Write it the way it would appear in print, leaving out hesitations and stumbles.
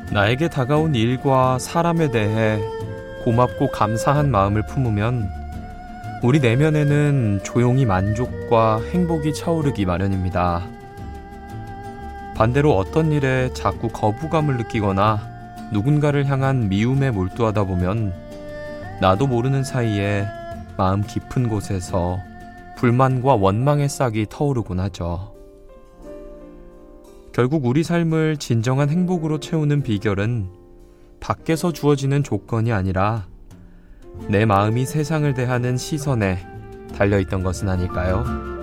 나에게 다가온 일과 사람에 대해 고맙고 감사한 마음을 품으면 우리 내면에는 조용히 만족과 행복이 차오르기 마련입니다. 반대로 어떤 일에 자꾸 거부감을 느끼거나 누군가를 향한 미움에 몰두하다 보면 나도 모르는 사이에 마음 깊은 곳에서 불만과 원망의 싹이 터오르곤 하죠. 결국 우리 삶을 진정한 행복으로 채우는 비결은 밖에서 주어지는 조건이 아니라 내 마음이 세상을 대하는 시선에 달려있던 것은 아닐까요?